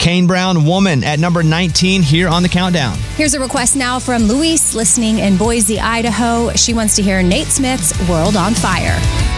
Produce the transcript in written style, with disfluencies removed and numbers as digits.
Kane Brown, Woman, at number 19 here on the countdown. Here's a request now from Luis, listening in Boise, Idaho. She wants to hear Nate Smith's World on Fire.